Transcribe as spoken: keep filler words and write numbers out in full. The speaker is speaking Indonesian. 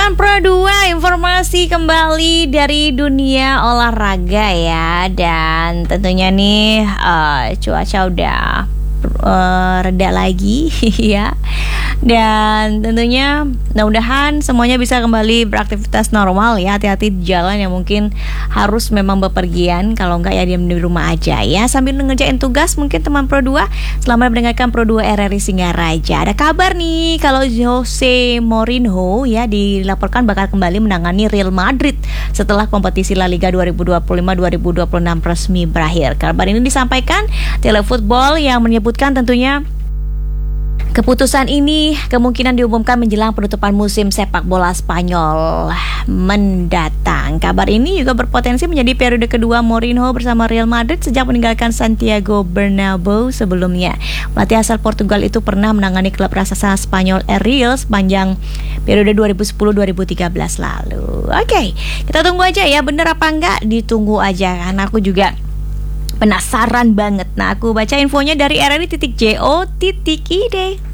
Teman Pro dua, informasi kembali dari dunia olahraga ya. Dan tentunya nih uh, cuaca udah uh, reda lagi ya. Dan tentunya mudah-mudahan semuanya bisa kembali beraktivitas normal ya. Hati-hati di jalan yang mungkin harus memang bepergian. Kalau enggak ya diam di rumah aja ya. Sambil ngerjain tugas mungkin teman Pro dua. Selamat mendengarkan Pro dua R R I Singaraja. Ada kabar nih kalau Jose Mourinho ya dilaporkan bakal kembali menangani Real Madrid setelah kompetisi La Liga dua ribu dua puluh lima dua ribu dua puluh enam resmi berakhir. Kabar ini disampaikan Telefootball yang menyebutkan tentunya keputusan ini kemungkinan diumumkan menjelang penutupan musim sepak bola Spanyol mendatang. Kabar ini juga berpotensi menjadi periode kedua Mourinho bersama Real Madrid sejak meninggalkan Santiago Bernabeu sebelumnya. Pelatih asal Portugal itu pernah menangani klub raksasa Spanyol Real sepanjang periode dua ribu sepuluh dua ribu tiga belas lalu. Oke, kita tunggu aja ya, bener apa enggak ditunggu aja, karena aku juga penasaran banget. Nah, aku baca infonya dari r r i titik j o titik i d.